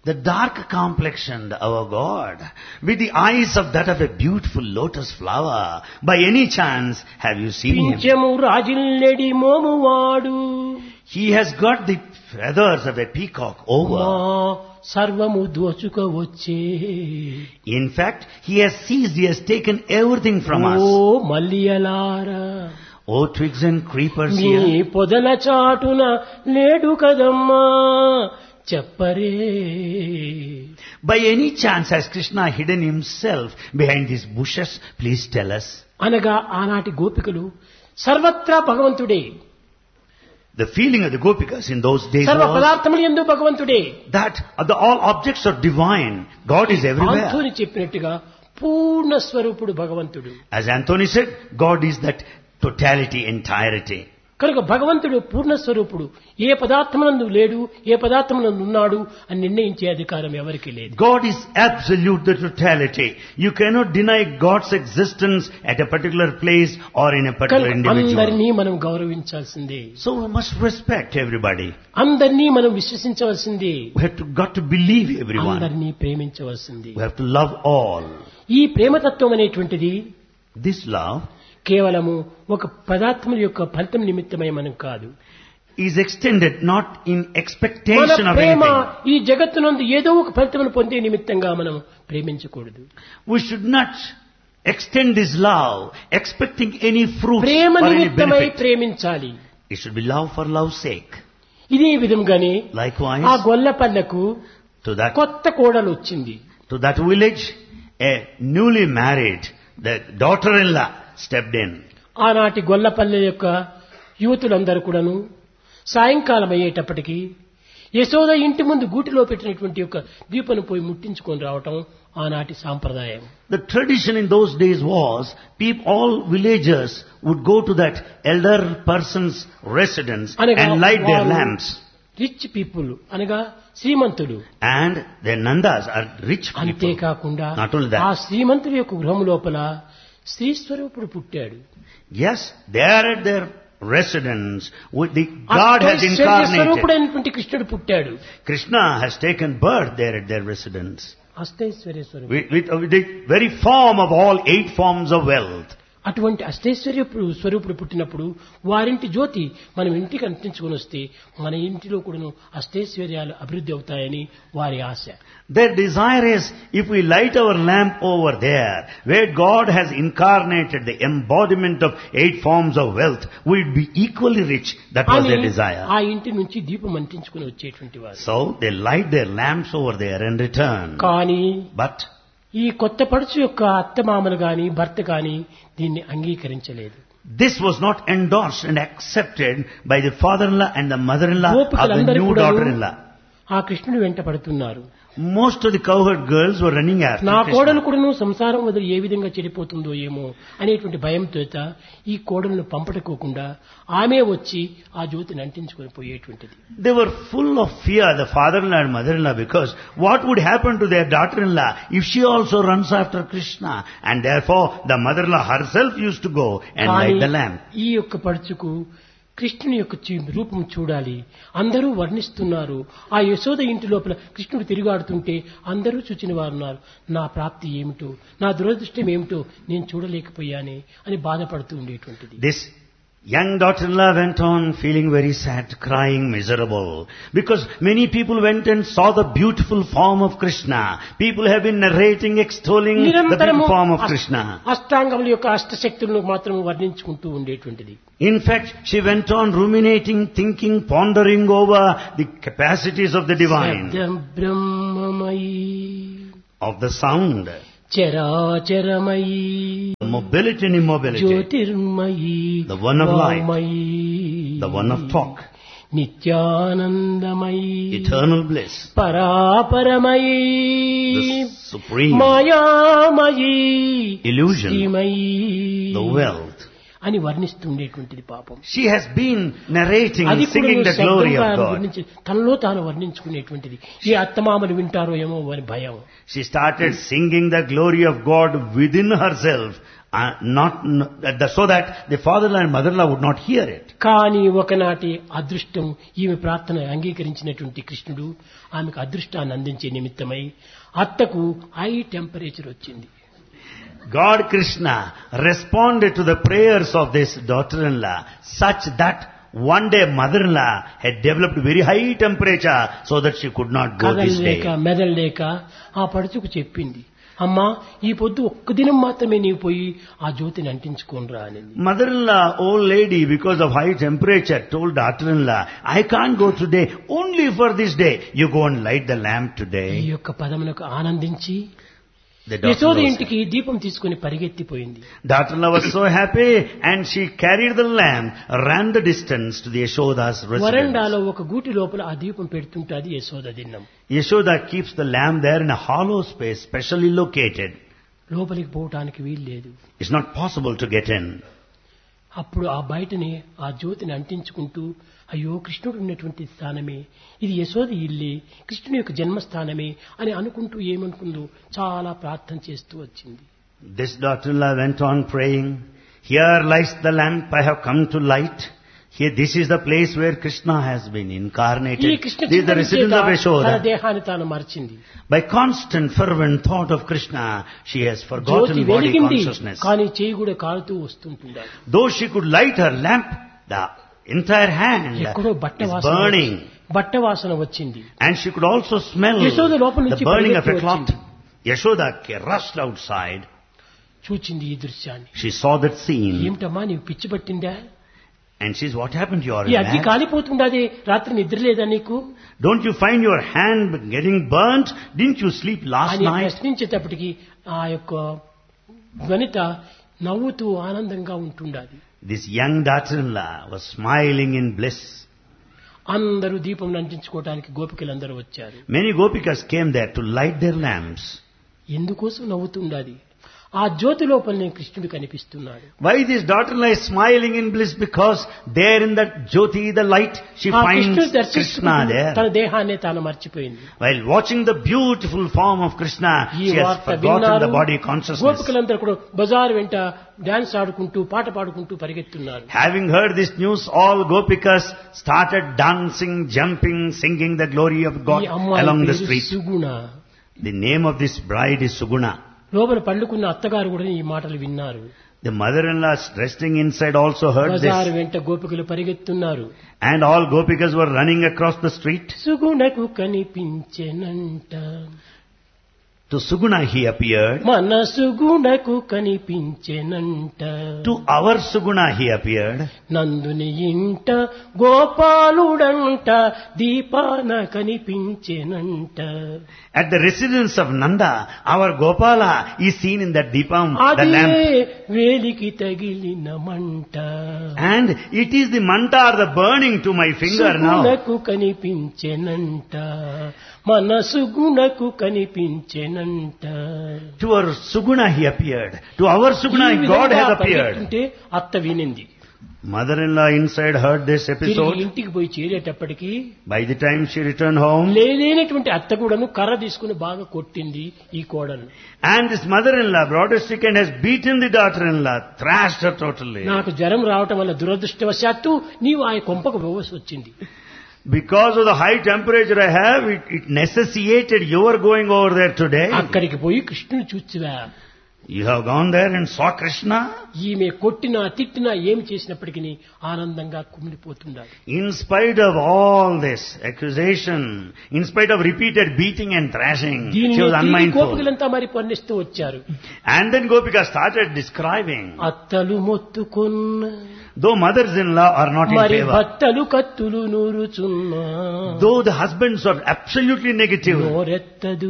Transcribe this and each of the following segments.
The dark complexioned our God, with the eyes of that of a beautiful lotus flower. By any chance, have you seen him? పింఛము రాజిల్లెడి మోమువాడు He has got the feathers of a peacock మా over. సర్వము దోచుకోవచ్చే. In fact, he has seized, he has taken everything from oh us. మల్లియలారా Oh, twigs and creepers me here. పొదల చాటున లేడు కదమ్మా చెప్పరే. By any chance has Krishna hidden himself behind these bushes? Please tell us. అనగా ఆనాటి గోపికలు సర్వత్రా భగవంతుడే, The feeling of the Gopikas in those days సర్వ was పదార్థములు యందు భగవంతుడే. that all objects are divine. God is everywhere. Anthony చెప్పినట్టుగా పూర్ణ స్వరూపుడు భగవంతుడు. As Anthony said, God is that totality, entirety. కనుక భగవంతుడు పూర్ణ స్వరూపుడు. ఏ పదార్థమునందు లేడు, ఏ పదార్థమునందు ఉన్నాడు అని నిర్ణయించే అధికారం ఎవరికీ లేదు. God is absolute, the totality. You cannot deny God's existence at a particular place or in a particular కనుక individual. అందరినీ మనం గౌరవించాల్సిందే, So we must respect everybody. అందరినీ మనం విశ్వసించవలసిందే, We have got to believe everyone. అందరినీ ప్రేమించవలసిందే. We have to love all. ఈ ప్రేమతత్వం అనేటువంటిది This love కేవలము ఒక పదార్థముల యొక్క ఫలితం నిమిత్తమై మనం కాదు. is extended not in మన expectation of ప్రేమ anything. ఈ జగత్తునందు ఏదో ఒక ఫలితమును పొందే నిమిత్తంగా మనం ప్రేమించకూడదు. We should not extend this love expecting any fruit Prema or any నిమిత్తమై benefit. ప్రేమించాలి. It should be love for love's sake. ఇదే విధంగానే Likewise, ఆ గొల్లపల్లెకు to that కొత్త కోడలు వచ్చింది. village, a newly married, the daughter-in-law stepped in. ఆనాటి గొల్లపల్లె యొక్క యువతులందరూ కూడాను సాయంకాలం అయ్యేటప్పటికీ యశోద ఇంటి ముందు గూటిలో పెట్టినటువంటి యొక్క దీపను పోయి ముట్టించుకొని రావటం ఆనాటి సాంప్రదాయం. The tradition in those days was, all villagers would go to that elder person's residence అనగా and light their వారు lamps. రిచ్ పీపుల్ అనగా శ్రీమంతులు. And the Nandas are rich people. అంతేకాకుండా Not only that. ఆ శ్రీమంతుల యొక్క గృహం లోపల శ్రీ స్వరూపుడు పుట్టాడు. Yes, they are at their residence. God has incarnated. స్వరూపుడైనటువంటి కృష్ణుడు పుట్టాడు. Krishna has taken birth there at their residence. అష్టైశ్వర్య స్వరూపుడు. With the very form of all 8 forms of wealth. అటువంటి అష్టైశ్వర్య స్వరూపుడు పుట్టినప్పుడు వారింటి జ్యోతి మనం ఇంటికి అంటించుకొని వస్తే మన ఇంటిలో కూడా అష్టైశ్వర్యాలు అభివృద్ధి అవుతాయని వారి ఆశ. Their desire is, if we light our lamp over there, where God has incarnated the embodiment of 8 forms of wealth, we'd be equally rich. That was their desire. ఆ ఇంటి నుంచి దీపం అంటించుకొని వచ్చేటువంటి వారు. So they light their lamps over there and return. కానీ But ఈ కొత్త పడుచు యొక్క అత్తమామలు గాని భర్త గాని దీన్ని అంగీకరించలేదు. this was not endorsed and accepted by the father-in-law and the mother-in-law of the గోపికలందరూ new కూడా daughter-in-law. ఆ కృష్ణుడు వెంట పడుతున్నారు. Most of the cowherd girls were running after నా Krishna. కోడలు కూడాను సంసారం వదిలి ఏ విధంగా చెడిపోతుందో ఏమో అనేటువంటి భయంతో ఈ కోడలను పంపటకోకుండా ఆమె వచ్చి ఆ జ్యోతిని అంటించుకొని పోయేటువంటిది. They were full of fear, the father-in-law and mother-in-law, because what would happen to their daughter-in-law if she also runs after Krishna? And therefore the mother-in-law herself used to go and light the lamp. ఈ యొక్క పడుచుకు కృష్ణుని యొక్క రూపం చూడాలి. అందరూ వర్ణిస్తున్నారు. ఆ యశోద ఇంటి లోపల కృష్ణుడు తిరుగాడుతుంటే అందరూ చూచిన వారు ఉన్నారు. నా ప్రాప్తి ఏమిటో, నా దురదృష్టం ఏమిటో నేను చూడలేకపోయానే అని బాధపడుతూ ఉండేటువంటిది. This young daughter-in-law went on feeling very sad, crying miserable, because many people went and saw the beautiful form of Krishna. People have been narrating, extolling the beautiful form of Krishna. అష్టాంగముల యొక్క అష్టశక్తులను మాత్రం వర్ణించుకుంటూ ఉండేటువంటిది. In fact, she went on ruminating, thinking, pondering over the capacities of the divine, శబ్దం బ్రహ్మమయీ of the sound, చరాచరమయీ mobility and immobility, Jyothirmayi the one of light, వామయీ the one of talk, నిత్యానందమయీ eternal bliss, పరాపరమయీ the supreme, మాయామయీ illusion, శ్రీమయీ the wealth. అని వర్ణిస్తుండేటువంటిది పాపం. She has been narrating అది and singing the glory of God. తనలో తాను వర్ణించుకునేటువంటిది. ఈ అత్తమామలు వింటారో ఏమో అని భయం. She started singing the glory of God within herself, So that the father-in-law and mother-in-law would not hear it. కానీ ఒకనాటి అదృష్టం ఈమె ప్రార్థన అంగీకరించినటువంటి కృష్ణుడు ఆమెకు అదృష్టాన్ని అందించే నిమిత్తమై అత్తకు హై టెంపరేచర్ వచ్చింది. God Krishna responded to the prayers of this daughter-in-law such that one day mother-in-law had developed very high temperature so that she could not go this day. మెదలేక ఆ పడుచుకు చెప్పింది, అమ్మా ఈ పొద్దు ఒక్క దినం మాత్రమే నీవు పోయి ఆ జ్యోతిని అంటించుకోనరా అని. Mother-in-law, old lady, because of high temperature, told daughter-in-law, I can't go today, only for this day. You go and light the lamp ఈ today. యొక్క పదములకు ఆనందించి The యశోద daughter-in-law ఇంటికి దీపం తీసుకుని పరిగెత్తిపోయింది. Daughter-in-law was so happy and she carried the lamp, ran the distance to the Yashoda's residence. వరండాలో ఒక గూటి లోపల ఆ దీపం పెడుతుంటాది Yashoda దిన్నం. Yashoda keeps the lamp there in a hollow space specially located. లోపలికి పోవటానికి వీలు లేదు. It's not possible to get in. అప్పుడు ఆ బయటని ఆ జ్యోతిని అంటించుకుంటూ, అయ్యో కృష్ణుడు ఉన్నటువంటి స్థానమే ఇది, యశోద ఇల్లే, కృష్ణుని యొక్క జన్మస్థానమే అని అనుకుంటూ ఏమనుకుందో చాలా ప్రార్థన చేస్తూ వచ్చింది. This daughter-in-law went on praying, here lies the lamp I have come to light. Here, this is the place where Krishna has been incarnated. ఈ Krishna This is the residence of తన Yashoda. దేహాన్ని తాను మర్చింది. By constant fervent thought of Krishna, she has Jyothi forgotten body వెలిగింది consciousness. కానీ చేయి కూడా కాలుతూ వస్తుంటుండాలి. Though she could light her lamp, the entire hand ఎక్కడో బట్ట is వాసన burning. బట్ట వాసన వచ్చింది. And she could also smell Yashoda లోపల the నుంచి burning of a పరిగెత్తి cloth. వచ్చింది. Yashoda rushed outside. చూచింది ఈ దృశ్యాన్ని. She saw that scene. ఏమిటమ్మా నీవు పిచ్చి పట్టిందా? And says, what happened to your ఈ అగ్గి lamp? కాలిపోతుండదే, రాత్రి నిద్ర లేదా నీకు Don't you find your hand getting burnt? Didn't you sleep last అని night? ప్రశ్నించేటప్పటికి ఆ యొక్క వనిత నవ్వుతూ ఆనందంగా ఉంటుండాలి. This young daughter-in-law was smiling in bliss. అందరూ దీపం అంటించుకోవడానికి గోపికలందరూ వచ్చారు. Many gopikas came there to light their lamps. ఎందుకోసం నవ్వుతుండాలి? ఆ జ్యోతి లోపలనే కృష్ణుడు కనిపిస్తున్నాడు. Why this daughter-in-law is smiling in bliss? Because there in that Jyoti, the light, she ఆ finds కృష్ణుడు Krishna దర్శించుకుంటూ there. తన దేహాన్ని తాను మర్చిపోయింది. While watching the beautiful form of Krishna, ఈ she has వార్త forgotten విన్నారు. the body consciousness. గోపికలందరూ కూడా బజారు వెంట డాన్స్ ఆడుకుంటూ పాట పాడుకుంటూ పరిగెత్తున్నారు. Having heard this news, all gopikas started dancing, jumping, singing the glory of God ఈ అమ్మాయి along the పేరు street. Suguna. The name of this bride is Suguna. లోపల పండుకున్న అత్తగారు కూడా ఈ మాటలు విన్నారు. The mother-in-law resting inside also heard బజారు this. వెంట గోపికలు పరిగెత్తున్నారు. And all gopikas were running across the street. సుగుణకు కనిపించెనంట, To Suguna he appeared. మన సుగుణకు కనిపించెనంట, To our Suguna he appeared. నందుని ఇంట గోపాలుడంట, దీపాన కనిపించెనంట. At the residence of Nanda, our Gopala is seen in that Deepam, the అదే lamp. వేలికి తగిలిన మంట, And it is the manta or the burning to my finger now. సుగుణకు కనిపించెనంట, మన సుగుణకు కనిపించెనంట. To our Suguna he appeared. To our Suguna God has appeared. అంటే అత్త వినింది. Mother-in-law inside heard this తిరిగి episode. ఇంటికి పోయి చేరేటప్పటికి By the time she returned home, లేనటువంటి అత్త కూడాను కర్ర తీసుకుని బాగా కొట్టింది ఈ కోడలు. and this mother-in-law brought a stick and has beaten the daughter-in-law, thrashed her totally. నాకు జ్వరం రావటం వల్ల దురదృష్టవశాత్తు నీవు ఆ కొంపకు పోవలసి వచ్చింది. Because of the high temperature I have, it necessitated your going over there today. అక్కడికి పోయి కృష్ణుని చూచివా. You have gone there and saw Krishna. ఈమె కొట్టినా తిట్టినా ఏమి చేసినప్పటికీ ఆనందంగా కుమిలిపోతుండాలి. In spite of all this accusation, in spite of repeated beating and thrashing, she దీనిని was తిరిగి unmindful. గోపికలంతా మరి వర్ణిస్తూ వచ్చారు. And then Gopika started describing, అత్తలు మొత్తుకున్న, though mothers-in-law are not in మరి favor, భర్తలు కత్తులు నూరుచున్నా, though the husbands are absolutely negative, నోరెత్తదు,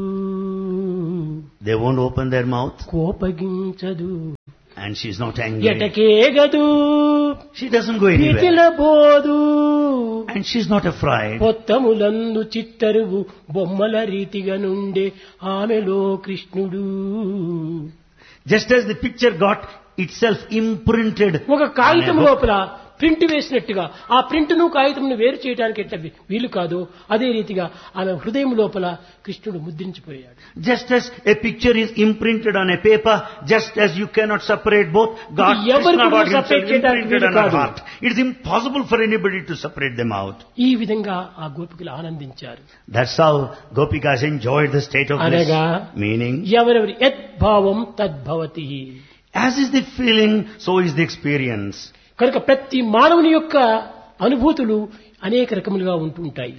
they won't open their mouth, కోపగించదు, and she's not angry. ఎటకేగదు, She doesn't go anywhere, పిటిలబోదు, and she's not afraid. పొత్తములందు చిత్తరువు బొమ్మల రీతిగా నుండే ఆమెలో కృష్ణుడు. Just as the picture got itself imprinted ఒక కాగితం on a book, లోపల print వేసినట్టుగా ఆ ప్రింట్ను కాగితంను వేరు చేయడానికి ఎట్లా వీలు కాదో అదే రీతిగా ఆమె హృదయం లోపల కృష్ణుడు ముద్రించిపోయాడు. Just as a picture is imprinted on a paper, just as you cannot separate both, God, ఎవరు Krishna కూడా God himself separate చేయడానికి imprinted వీలు on our కాదు. heart. It is impossible for anybody to separate them out. ఈ విధంగా ఆ గోపికలు ఆనందించారు. That's how Gopikas enjoyed the state of bliss. అనగా Meaning, ఎవరెవరి యద్భావం తద్భవతి. as is the feeling, so is the experience. కనుక ప్రతి మానవుని యొక్క అనుభూతులు అనేక రకములుగా ఉంటుంటాయి.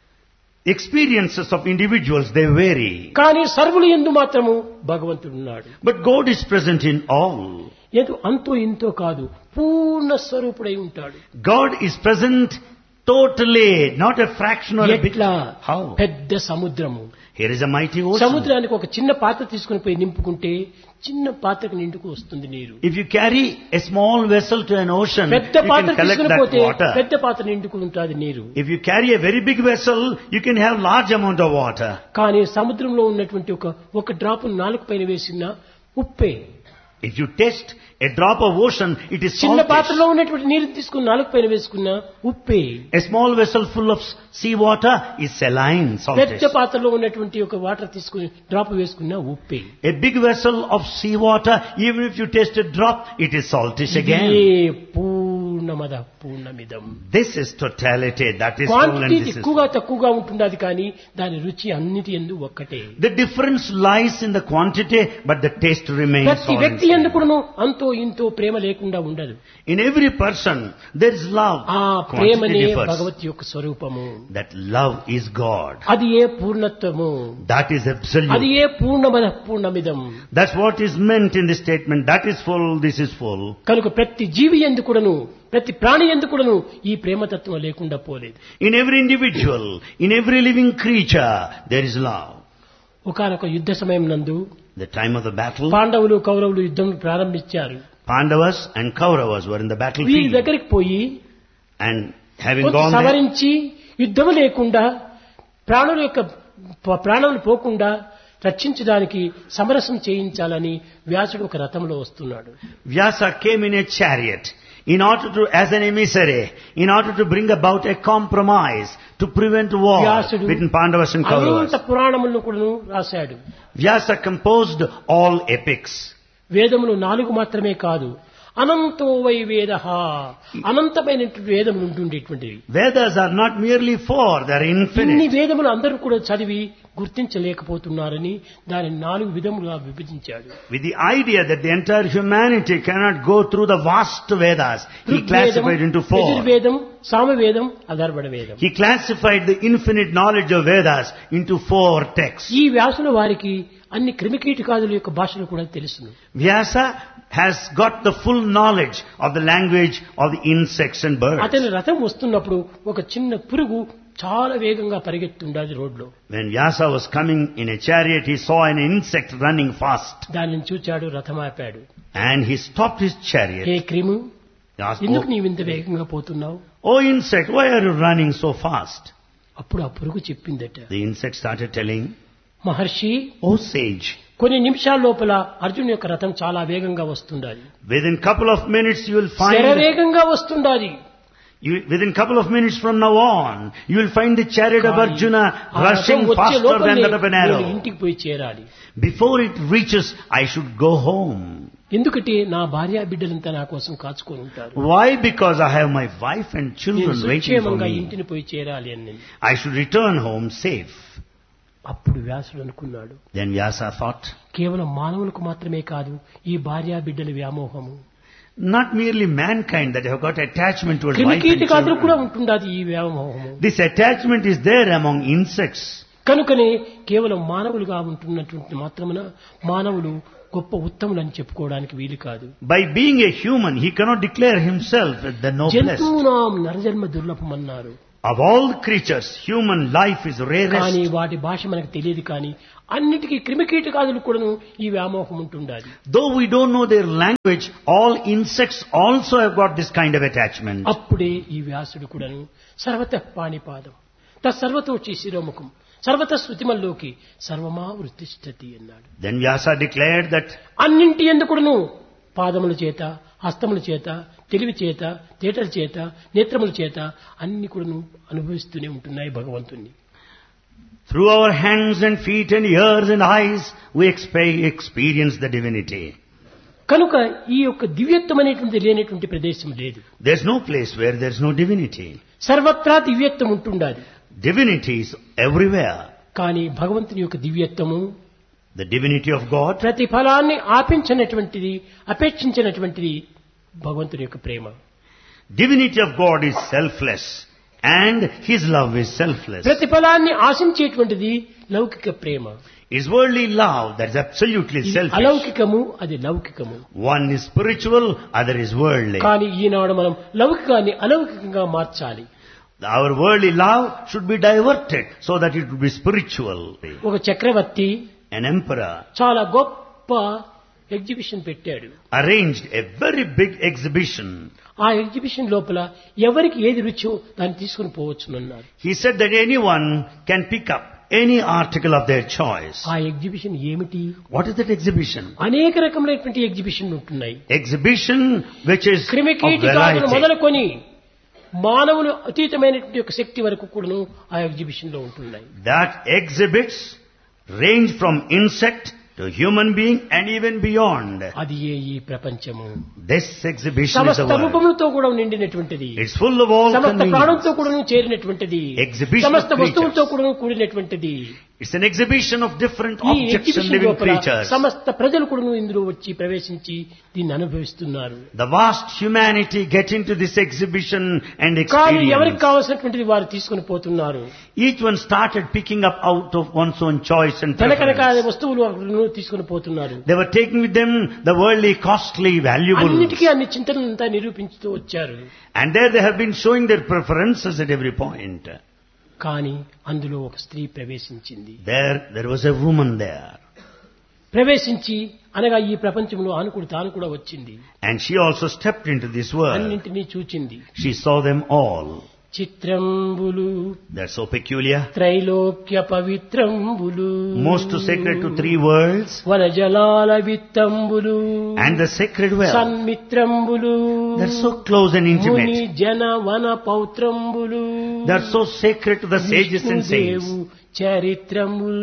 Experiences of individuals, they vary. కానీ సర్వులు యందు మాత్రము భగవంతుడు ఉన్నాడు. But God is present in all. ఏదో అంతో ఇంతో కాదు, పూర్ణ స్వరూపుడై ఉంటాడు. God is present totally, not a fraction or a bit. ఎట్లా? How? పెద్ద సముద్రము. Here is a mighty ocean. సముద్రానికి ఒక చిన్న పాత్ర తీసుకుని పోయి నింపుకుంటే చిన్న పాత్రకు నిండుకు వస్తుంది నీరు. If you carry a small vessel to an ocean, you పెద్ద can పాత్ర collect తీసుకుని that పోతే water. పెద్ద పాత్ర నిండుకు ఉంటుంది నీరు. If you carry a very big vessel, you can have large amount of water. కానీ సముద్రంలో ఉన్నటువంటి ఒక డ్రాప్ నాలుగు పైన వేసిన ఉప్పే. If you test a drop of ocean, it is చిన్న saltish. పాత్రలో ఉన్నటువంటి నీరు తీసుకుని నాలుగు పైన వేసుకున్న ఉప్పే. A small vessel full of sea water is saline, saltish. పెద్ద పాత్రలో ఉన్నటువంటి ఒక వాటర్ తీసుకుని డ్రాప్ వేసుకున్న ఉప్పే. A big vessel of sea water, even if you taste a drop, it is saltish again. పూర్ణమద పూర్ణమిదం. This is totality. That is full and quantity this is ఎక్కువగా full. తక్కువగా ఉంటున్నది కానీ దాని రుచి అన్నిటి యందు ఒక్కటే. The difference lies in the quantity, but the taste remains ప్రతి all వ్యక్తి the same. యందు కూడాను అంతో ఇంతో ప్రేమ లేకుండా ఉండదు. In every person, there is love. ఆ Quantity ప్రేమనే differs. భగవత్ యొక్క స్వరూపము. That love is God. అది ఏ పూర్ణత్వము. That is అది absolute. ఏ పూర్ణమద పూర్ణమిదం. That's what is meant in the statement. That is full, this is full. కనుక ప్రతి జీవి యందు కూడాను ప్రతి ప్రాణి యందు కూడాను ఈ ప్రేమతత్వం లేకుండా పోలేదు. In every individual, in every living creature, there is love. ఒకానొక యుద్ధ సమయం నందు The time of the battle, పాండవులు కౌరవులు యుద్ధం ప్రారంభించారు. Pandavas and Kauravas were in the వీరి battlefield. దగ్గరికి పోయి And having కొంత gone there, సవరించి యుద్ధము లేకుండా ప్రాణుల యొక్క ప్రాణములు పోకుండా రక్షించడానికి సమరసం చేయించాలని వ్యాసుడు ఒక రథంలో వస్తున్నాడు. Vyasa came in a chariot in order to, as an emissary, in order to bring about a compromise to prevent war వ్యాసుడు between Pandavas and Anantha Kauravas. పురాణములను కూడా రాశాడు. Vyasa composed all epics. వేదములు 4 మాత్రమే కాదు, అనంతో వై వేద, అనంతమైనటువంటి వేదములు ఉంటుండేటువంటివి. Vedas are not merely 4, they are ఇన్ని infinite. వేదములు అందరూ కూడా చదివి గుర్తించలేకపోతున్నారని దాని 4 విధములుగా విభజించాడు. With the idea that the entire humanity cannot go through the vast Vedas, he classified into 4. యజుర్వేదం, సామవేదం, అధర్వణ వేదం. He classified the infinite knowledge of Vedas into 4 texts. ఈ వ్యాసుల వారికి అన్ని క్రిమికీటకాదుల యొక్క భాషలు కూడా తెలుసును. Vyasa has got the full knowledge of the language of the insects and birds. అతని రథం వస్తున్నప్పుడు ఒక చిన్న పురుగు చాలా వేగంగా పరిగెత్తుండాది రోడ్లో. When Vyasa was coming in a chariot, he saw an insect running fast. దానిని చూచాడు, రథం ఆపాడు. And he stopped his hey chariot. క్రిము, He asked, ఎందుకు నీవు ఇంత వేగంగా పోతున్నావు? "Oh insect, why are you running so fast?" అప్పుడు ఆ పురుగు చెప్పిందట, The insect started telling, Maharshi, "Oh sage, కొన్ని నిమిషాల లోపల అర్జున్ యొక్క రథం చాలా వేగంగా వస్తుండాలి. within couple of minutes you will find శరవేగంగా వస్తుండాలి. within couple of minutes from now on, you will find the chariot of Arjuna ఆ rushing రథం వచ్చే faster లోపలే than that of an నేను arrow. ఇంటికి పోయి చేరాలి. Before it reaches, I should go home." ఎందుకంటే నా భార్య బిడ్డలంతా నా కోసం కాచుకొని ఉంటారు. Why? Because I have my wife and నేను children waiting for సుక్షేమంగా me. ఇంటిని పోయి చేరాలి అని. I should return home safe. అప్పుడు వ్యాసుడు అనుకున్నాడు, Then Vyasa thought, కేవలం మానవులకు మాత్రమే కాదు ఈ భార్య బిడ్డల వ్యామోహము, not merely mankind that have got attachment towards wife and క్రిమికీటకాదులు కూడా children. ఉంటుండాది ఈ వ్యామోహము. This attachment is there among insects. కనుకనే కేవలం మానవులుగా ఉంటున్నటువంటి మాత్రమున మానవులు గొప్ప ఉత్తములని చెప్పుకోవడానికి వీలు కాదు. By being a human, he cannot declare himself as the noblest. జంతువునాం నరజన్మ దుర్లభమన్నారు. Of all creatures, human life is కానీ rarest. వాటి భాష మనకు తెలియదు. కానీ అన్నిటికీ క్రిమికీటకాదులు కూడాను ఈ వ్యామోహం ఉంటుండాలి. Though we don't know their language, all insects also have got this kind of attachment. అప్పుడే ఈ వ్యాసుడు కూడాను సర్వతః పాణిపాదం తత్సర్వతోచి శిరోముఖం సర్వత శృతిమల్లోకి సర్వమా వృత్తిష్టతి అన్నాడు. Then Vyasa declared that అన్నింటి యందు కూడాను పాదముల చేత, హస్తముల చేత, తెలివి చేత, తేటల చేత, నేత్రముల చేత అన్ని కూడా అనుభవిస్తూనే ఉంటున్నాయి భగవంతుణ్ణి. Through our hands and feet and ears and eyes, we experience the divinity. కనుక ఈ యొక్క దివ్యత్వం అనేటువంటి లేనటువంటి ప్రదేశం లేదు. There's no place where there's no divinity. సర్వత్రా దివ్యత్వం ఉంటుండాలి. Divinity is everywhere. కానీ భగవంతుని యొక్క దివ్యత్వము, The divinity of God, ప్రతిఫలాన్ని ఆపించినటువంటిది, అపేక్షించినటువంటిది భగవంతుని యొక్క ప్రేమ. divinity of God is selfless and His love is selfless. ప్రతిఫలాన్ని ఆశించేటువంటిది లౌకిక ప్రేమ. His worldly love, that's absolutely ఇది selfish. అలౌకికము, అది లౌకికము. One is spiritual, other is worldly. కానీ ఈనాడు మనం లౌకికాన్ని అలౌకికంగా మార్చాలి. Our worldly love should be diverted so that it would be spiritual. ఒక చక్రవర్తి An emperor చాలా గొప్ప ఎగ్జిబిషన్ పెట్టాడు. arranged a very big exhibition. ఆ ఎగ్జిబిషన్ లోపల ఎవరికి ఏది రుచో దాన్ని తీసుకుని పోవచ్చునన్నారు. He said that anyone can pick up any article of their choice. ఆ ఎగ్జిబిషన్ ఏమిటి? What is that exhibition? అనేక రకములైనటువంటి ఎగ్జిబిషన్ ఉంటున్నాయి. Exhibition which is of క్రిమికీటకాలను variety. మొదలుకొని మానవులు అతీతమైనటువంటి ఒక శక్తి వరకు కూడాను ఆ ఎగ్జిబిషన్ లో ఉంటున్నాయి. That exhibits range from insect to human being and even beyond. అది ఈ ప్రపంచము. This exhibition is the సమస్త world. రూపములతో కూడా నిండినటువంటిది. It's full of all సమస్త convenience. ప్రాణంతో కూడా చేరినటువంటిది. Exhibition of సమస్త creatures. వస్తువులతో కూడా కూడినటువంటిది. It's an exhibition of different ఈ objects and ఎగ్జిబిషన్ living లోపల creatures. సమస్త ప్రజలు కూడా ఇందులో వచ్చి ప్రవేశించి దీన్ని అనుభవిస్తున్నారు. The vast humanity get into this exhibition and కానీ ఎవరికి experience. కావాల్సినటువంటిది వారు తీసుకుని పోతున్నారు. Each one started picking up out of one's own choice and కనకనక preference. వస్తువులు తీసుకుని పోతున్నారు. They were taking with them the worldly, costly, valuables. అన్నిటికీ అన్ని చింతనంతా నిరూపించుతూ వచ్చారు. And there they have been showing their preferences at every point. కానీ అందులో ఒక స్త్రీ ప్రవేశించింది. There was a woman there. ప్రవేశించి అనగా ఈ ప్రపంచంలో ఆనుకుడు తాను కూడా వచ్చింది. And she also stepped into this world. అన్నింటినీ చూచింది. She saw them all. చిత్రంబులు They're so peculiar. Trailokya పవిత్రంబులు Most sacred to three worlds. వనజలాల విత్తంబులు And the sacred well. సన్మిత్రంబులు They're so close and Muni intimate. జన వన పౌత్రంబులు They're so sacred to the sages and saints. చరిత్రములు.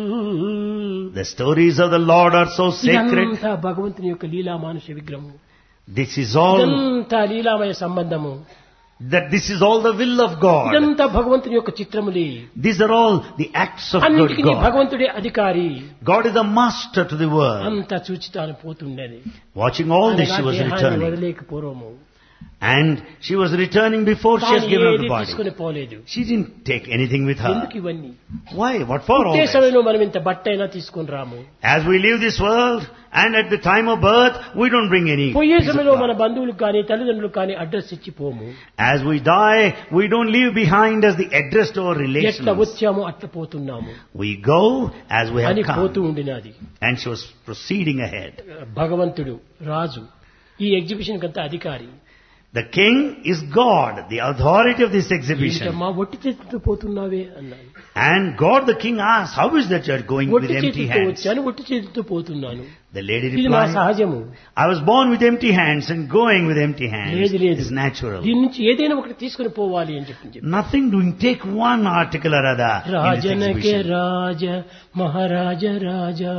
The stories of the Lord are so sacred. ఇదంతా భగవంతుని యొక్క లీలా మానుష విగ్రహము. This is all, ఇదంతా లీలామయ సంబంధము. this is all the will of God. ఇదంతా భగవంతుని యొక్క చిత్రములే. These are all the acts of good అన్నిటికీ God. భగవంతుడే అధికారి. God is the master to the world. అంతా చూచి తాను పోతుండేది. Watching all this, she was దేహాన్ని returning. వదిలేక పూర్వము. And she was returning before she has తాను given up ఏది the body. తీసుకుని పోలేదు. She didn't take anything with her. ఎందుకు ఇవన్నీ? Why? What for all పుట్టే this? సమయంలో మనం ఇంత బట్ట అయినా తీసుకుని రాము. As we leave this world and at the time of birth, we don't bring any. పోయే piece of సమయంలో మన cloth. బంధువులకు కానీ తల్లిదండ్రులకు కానీ అడ్రస్ ఇచ్చి పోము. As we die, we don't leave behind us the address to our ఎట్లా relations. వచ్చామో అట్లా పోతున్నాము We go as we have అని పోతూ come. ఉండినది. And she was proceeding ahead. భగవంతుడు రాజు ఈ ఎగ్జిబిషన్ కంతా అధికారి. The king is God, the authority of this exhibition. మా ఒట్టి చేతితో పోతున్నావే అన్నాను. And God the king asked, how is that you are going with ఒట్టి empty చేతితో hands? వచ్చాను, ఒట్టి చేతితో పోతున్నాను. The lady ఇది నా replied, సహజము. I was born with empty hands and going with empty hands. లేదు లేదు, It's natural. దీని నుంచి ఏదైనా ఒకటి తీసుకుని పోవాలి అని చెప్పి Nothing doing, take one article or other in this రాజనకే exhibition. రాజ మహారాజ రాజా.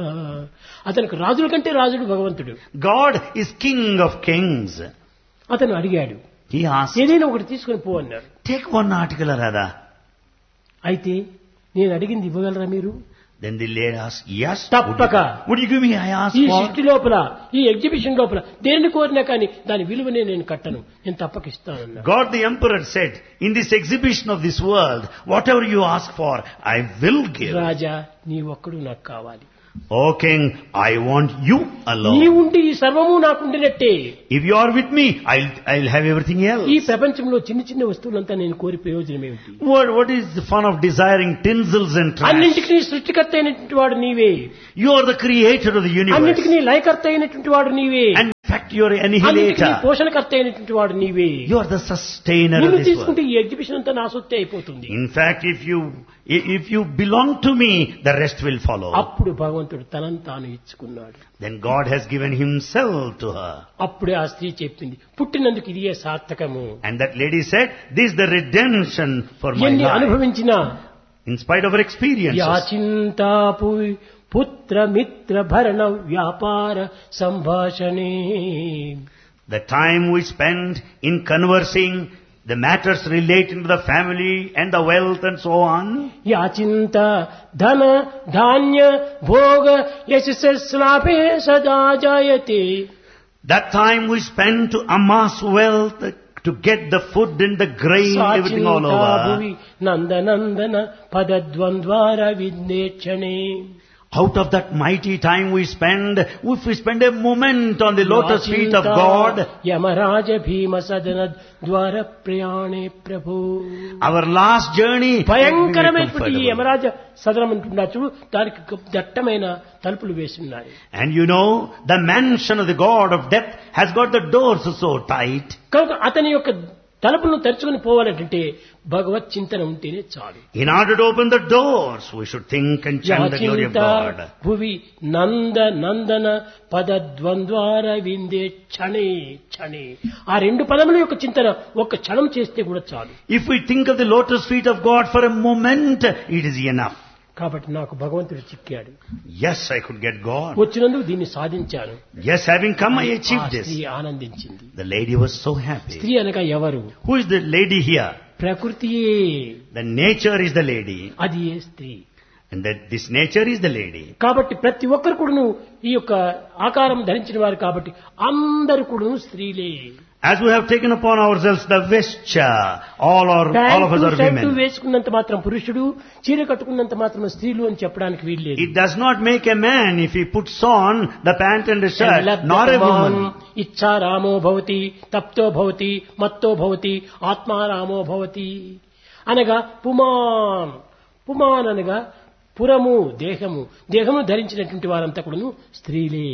అతనికి రాజుల కంటే రాజుడు భగవంతుడు. God is king of kings. అతను అడిగాడు, He asked, ఏదైనా ఒకటి తీసుకుని పో అన్నాడు. take one article or other. అయితే నేను అడిగింది ఇవ్వగలరా మీరు? Then the lady asked, yes. తప్పక. Would you give me? I asked ఈ for. సృష్టి లోపల ఈ ఎగ్జిబిషన్ లోపల దేన్ని కోరినా కానీ దాని విలువనే నేను కట్టను, నేను తప్పక ఇస్తానన్నా. God the emperor said, in this exhibition of this world, whatever you ask for, I will give. రాజా నీ ఒక్కడు నాకు కావాలి. O king, I want you నీ alone. ఉండి ఈ సర్వము నాకుండినట్టే If you are with me, I'll have everything else. ఈ ప్రపంచంలో చిన్న చిన్న వస్తువులంతా నేను కోరి ప్రయోజనం ఏమిటి? What is the fun of desiring tinsels and trash? అన్నింటికి సృష్టికర్త అయినటువంటి వాడు నీవే, You are the creator of the universe. అన్నింటికి లయకర్త అయినటువంటి వాడు నీవే. And In fact, you are an అందుకే నీ annihilator. పోషణకర్త అయినటువంటి వాడు నీవే. You are the sustainer of నిన్ను this తీసుకుంటే world. ఈ ఎగ్జిబిషన్ అంతా నా సొత్తే అయిపోతుంది. In fact, if you belong to me, the rest will follow. అప్పుడు భగవంతుడు తనను తాను ఇచ్చుకున్నాడు. Then God has given himself to her. అప్పుడే ఆ స్త్రీ చెప్పింది, పుట్టినందుకు ఇదే సార్థకము. And that lady said, this is the redemption for my ఎన్ని life. అనుభవించినా In spite of her experiences. యాచింతాపు పుత్ర మిత్ర భరణ వ్యాపార సంభాషణే. The time we spend in conversing the matters relating to the family and the wealth and so on. యాచింత ధన ధాన్య భోగ యశస్లాభే సదా జాయతే. That time we spend to amass wealth, to get the food and the grain, everything all Bhuvi over. నందనందన పదద్వంద్వార విద్నేక్షణే. Out of that mighty time we spend, if we spend a moment on the lotus feet of God, Yamaraja భీమ సదన ద్వార ప్రయాణే ప్రభు. our last journey will be భయంకరమైనటువంటి ఈ comfortable. Yamaraja సదనం అంటున్నా చూడు, దానికి దట్టమైన తలుపులు వేసి ఉన్నాయి. And you know, the mansion of the God of death has got the doors so tight. కనుక అతని యొక్క తలుపులను తెరుచుకుని పోవాలంటే భగవత్ చింతన ఉంటేనే చాలు. In order to open the doors, we should think and chant the glory of God. భువి నంద నందన పదద్వంద్వార విందే క్షణే క్షణే. ఆ రెండు పదముల యొక్క చింతన ఒక్క క్షణం చేస్తే కూడా చాలు. If we think of the lotus feet of God for a moment, it is enough. కాబట్టి నాకు భగవంతుడు చిక్కాడు. Yes, I could get God. వచ్చినందుకు దీన్ని సాధించాను. Yes, having come, I ఆ achieved this. స్త్రీ ఆనందించింది. The lady was so happy. స్త్రీ అనగా ఎవరు? Who is the lady here? ప్రకృతియే. The nature is the lady. అది ఏ స్త్రీ. And that this nature is the lady. కాబట్టి ప్రతి ఒక్కరు కూడాను ఈ యొక్క ఆకారం ధరించిన వారు కాబట్టి అందరు కూడాను స్త్రీలే. As we have taken upon ourselves the vesture, all of us are shirt women. వేసుకున్నంత మాత్రం పురుషుడు, చీర కట్టుకున్నంత మాత్రం స్త్రీలు అని చెప్పడానికి వీల్లేదు. It does not make a man if he puts on the pant and the shirt, nor a woman. ఇచ్చా రామో భవతి, తప్తో భవతి, మత్తో భవతి, ఆత్మారామో భవతి అనగా పుమాన్. పుమాన్ అనగా పురము, దేహము. దేహము ధరించినటువంటి వారంతా కూడాను స్త్రీలే.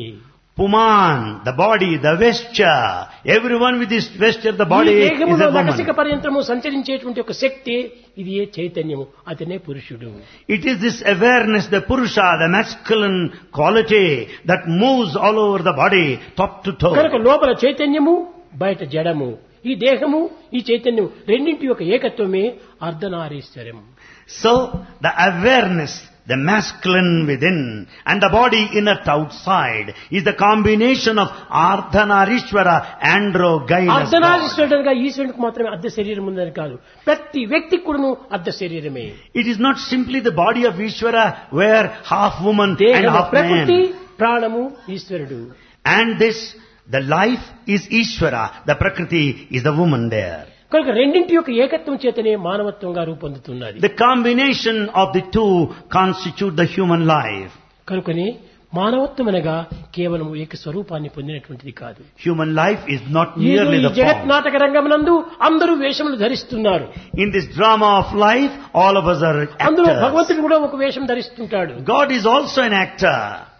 Puman, the body, the vesture. Everyone with this vesture, the body ఈ is దేహములో a నకసిక woman. పర్యంతము సంచరించేటువంటి ఒక శక్తి, ఇది ఏ చైతన్యము, అతనే పురుషుడు. It is this awareness, the Purusha, the masculine quality that moves all over the body, top to కనుక toe. లోపల చైతన్యము, బయట జడము. ఈ దేహము, ఈ చైతన్యం రెండింటి యొక్క ఏకత్వమే అర్ధనారీశ్వరం. So, the awareness, the masculine within and the body inert outside is the combination of Ardhanarishwara, androgynous God. అర్ధనారీశ్వరుడుగా ఈశ్వరునికి మాత్రమే అర్ధ శరీరం ఉందని కాదు, ప్రతి వ్యక్తికి కూడాను అర్ధ శరీరమే. It is not simply the body of Ishvara where half woman and దేహము half ప్రకృతి, man. ప్రాణము ఈశ్వరుడు. And the life is Ishvara, the Prakriti is the woman there. కనుక రెండింటి యొక్క ఏకత్వం చేతనే మానవత్వంగా రూపొందుతున్నది. The combination of the two constitute the human life. కనుకనే మానవత్వం అనగా కేవలం ఏక స్వరూపాన్ని పొందినటువంటిది కాదు. Human life is not ఈ merely the జగత్ form. నాటక రంగమునందు అందరూ వేషములు ధరిస్తున్నారు. In this drama of life, all of us are అందులో actors. భగవంతుడు కూడా ఒక వేషం ధరిస్తుంటాడు. God is also an actor.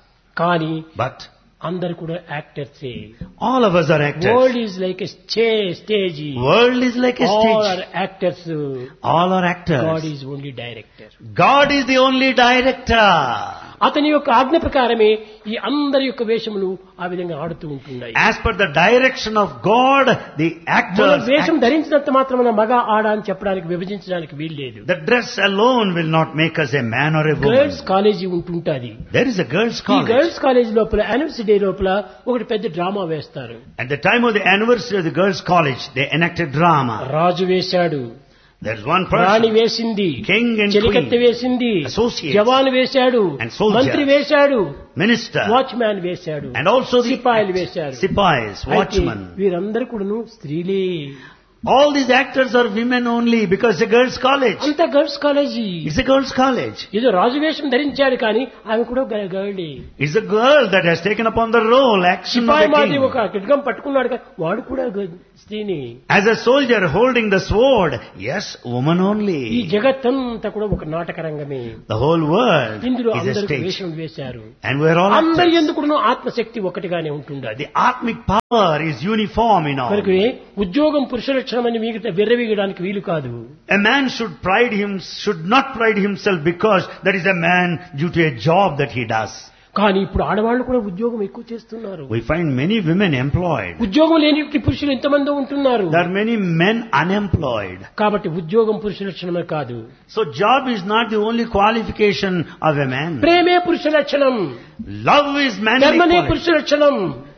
కానీ But అందరు కూడా యాక్టర్సే. all of us are actors. World is like stage. World is like a all stage. Are actors. All are God actors. Is only director. God is the only director. అతని యొక్క ఆజ్ఞ ప్రకారమే ఈ అందరి యొక్క వేషములు ఆ విధంగా ఆడుతూ ఉంటున్నాయి. As per the direction of God, the మనం actors వేషం act. ధరించినంత మాత్రమే మగ ఆడ అని చెప్పడానికి విభజించడానికి వీల్లేదు. The dress alone will not make us a man or a woman. Girls college ఉంటుంటది. There is a girls' ఈ college. గర్ల్స్ కాలేజీ లోపల యానివర్సరీ డే లోపల ఒకటి పెద్ద డ్రామా వేస్తారు. At the time of the anniversary of the girls' college, they enacted drama. రాజు వేశాడు, There's one రాణి person, వేసింది, king and చెలికత్తె queen, వేసింది, associates, జవాన్ వేశాడు, and soldiers, మంత్రి వేశాడు, minister, వాచ్మ్యాన్ వేశాడు, and also the సిపాయిలు వేశారు. sipais, అయితే watchmen. వీరందరూ కూడాను స్త్రీలే. All these actors are women only because it's a girls' college. అంత girls college. It's a girls' college. ఏదో రాజు వేషం ధరించాడు కానీ ఆమె కూడా గర్లే. It's a girl that has taken upon the role, action of Sipayi the మాది king. ఒక ఖడ్గం పట్టుకున్నాడు కానీ వాడు కూడా స్త్రీని. As a soldier holding the sword, yes, woman ఈ only. జగత్తంతా కూడా ఒక నాటక రంగమే. The whole world ఇందులో is a అందరూ stage. వేషం వేశారు. And we're all అందరి actors. ఎందుకు ఆత్మశక్తి ఒకటిగానే ఉంటుండదు. The Atmic is uniform in all. కనుక ఉద్యోగం పురుష లక్షణమని మీకు విర్రవీగడానికి వీలు కాదు. A man should not pride himself because that is a man due to a job that he does. కానీ ఇప్పుడు ఆడవాళ్ళు కూడా ఉద్యోగం ఎక్కువ చేస్తున్నారు. We find many women employed. ఉద్యోగం లేని పురుషులు ఎంతమంది ఉంటున్నారు. There are many men unemployed. కాబట్టి ఉద్యోగం పురుష లక్షణమే కాదు. So job is not the only qualification of a man. ప్రేమే పురుష లక్షణం. Love is manly ధర్మనే quality. పురుష లక్షణం.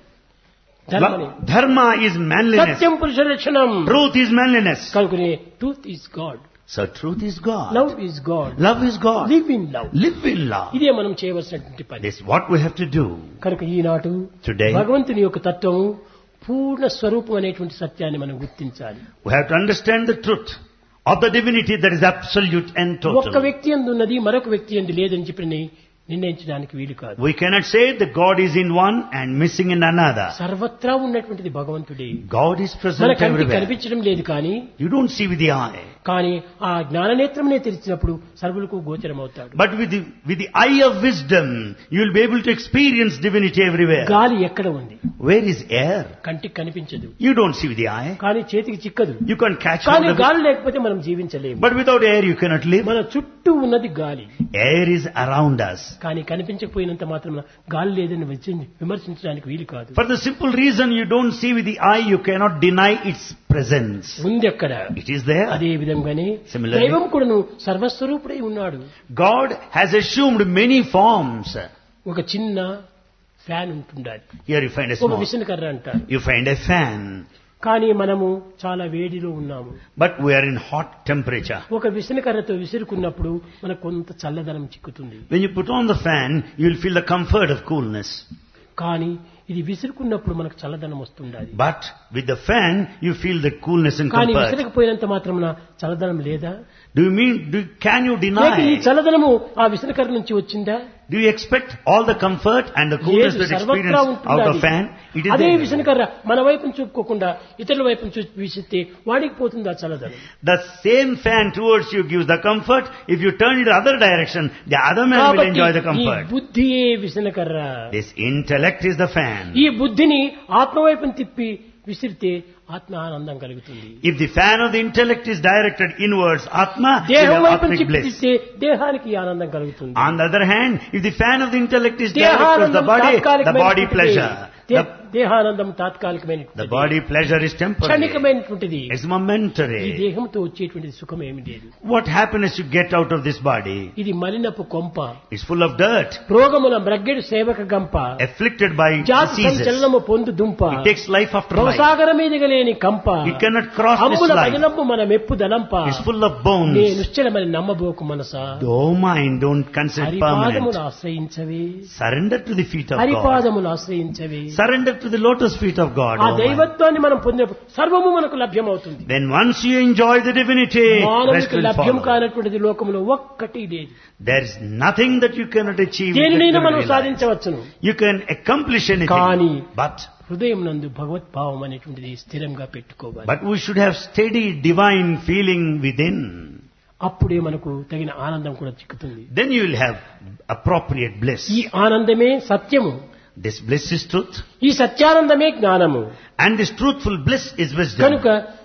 Dharma is manliness. సత్యం పురుష లక్షణం. Truth is manliness. కనుకనే truth is God. So truth is God. Love is God. Love is God. Live in love. Live in love. ఇదే మనం చేయవలసినటువంటి పని. This is what we have to do. కనుక ఈనాడు Today భగవంతుని యొక్క తత్వం పూర్ణ స్వరూపం అనేటువంటి సత్యాన్ని మనం గుర్తించాలి. we have to understand the truth of the divinity that is absolute and ఒక్క total. వ్యక్తి యందు ఉన్నది మరొక వ్యక్తి యందు లేదని చెప్పి నిర్ణయించడానికి వీలు కాదు. We cannot say that God is in one and missing in another. సర్వత్రా ఉన్నటువంటిది భగవంతుడే. God is మన present కంటికి everywhere. కనిపించడం లేదు కానీ You don't see with the eye. కానీ ఆ జ్ఞాననేత్రమునే తెరిచినప్పుడు సర్వులకు గోచరం అవుతాడు. But with the eye of wisdom, you will be able to experience divinity everywhere. గాలి ఎక్కడ ఉంది? Where is air? కంటికి కనిపించదు. You don't see with the eye. కానీ చేతికి చిక్కదు. You can't catch కానీ hold of it. గాలి లేకపోతే మనం జీవించలేము. But without air you cannot live. మన చుట్టూ ఉన్నది గాలి. Air is around us. కానీ కనిపించకపోయినంత మాత్రం గాలి లేదని విమర్శించడానికి వీలు కాదు. For the simple reason you don't see with the eye, you cannot deny its presence. ఉంది అక్కడ. It is there. అదే విధంగానే Similarly, దైవం కూడాను సర్వస్వరూపుడై ఉన్నాడు. God has assumed many forms. ఒక చిన్న ఫ్యాన్ ఉంటుండాలి. Here you find a ఒక small. విసనకర్ర అంటారు. You find a fan. కానీ మనము చాలా వేడిలో ఉన్నాము. But we are in hot temperature. ఒక విసనకర్రతో విసురుకున్నప్పుడు మనకు కొంత చల్లదనం చిక్కుతుంది. When you put on the fan, you will feel the comfort of coolness. కానీ ఇది విసురుకున్నప్పుడు మనకు చల్లదనం వస్తుండాలి. But with the fan, you feel the coolness and కానీ comfort. విసరకపోయినంత మాత్రమున చల్లదనం లేదా? Can you ఈ deny? చల్లదనము ఆ విసనకర్ర నుంచి వచ్చిందా? Do you expect all the comfort and the coolness that సర్వత్రా experience out of fan? It is అదే there. విసనకర్ర మన వైపును చూపుకోకుండా ఇతరుల వైపును చూసి వీసిస్తే వాడికి పోతుంది ఆ చల్లదనం. The same fan towards you gives the comfort. If you turn it the other direction, the other man will enjoy the కాబట్టి ఈ comfort. బుద్ధియే విసనకర్ర. This intellect is the fan. ఈ బుద్ధిని ఆత్మ వైపును తిప్పి విసిరితే ఆత్మ ఆనందం కలుగుతుంది. If the fan of the intellect is directed inwards, Atma will దేహం have వైపును atmic bliss. తిప్పితే దేహానికి ఆనందం కలుగుతుంది. On the other hand, if the fan of the intellect is directed towards the body pleasure. దేహానందం తాత్కాలికమైనటువంటి. The body pleasure is temporary. క్షణికమైనటువంటిది. It's momentary. ఈ దేహంతో వచ్చేటువంటి సుఖం ఏమి లేదు. What happiness you get out of this body? ఇది మలినపు కొంప. It's full of dirt. రోగముల బ్రగ్గెడు సేవక గంప. Afflicted by జాతి diseases. సంచలనము పొందు దుంప. It takes life after life. భవసాగర మీదిగలేని కంప. It cannot cross this అమ్ముల life. పగిలంపు మన మెప్పు దలంప. It's full of bones. నే నిశ్చలమని నమ్మబోకు మనసా. Oh mind, don't consider it హరిపాదములు permanent. ఆశ్రయించవే. Surrender to the feet of God. హరిపాదములు ఆశ్రయించవే. Surrender to the lotus feet of God. ఆ Oh mind. దైవత్వాన్ని మనం పొందినప్పుడు సర్వము మనకు లభ్యమవుతుంది. Then once you enjoy the divinity, rest మానవునికి will లభ్యం follow. కానటువంటిది లోకములో ఒక్కటి లేదు. There is nothing that you cannot achieve. దేనినైనా that మనం you realize. సాధించవచ్చును. You can accomplish కానీ anything. హృదయం నందు భగవద్భావం అనేటువంటిది స్థిరంగా పెట్టుకోవాలి. But we should have steady divine feeling within. అప్పుడే మనకు తగిన ఆనందం కూడా చిక్కుతుంది. Then you will have appropriate bliss. ఈ ఆనందమే సత్యము. This bliss is truth. ఈ సత్యానందమే జ్ఞానము. And this truthful bliss is wisdom. కనుక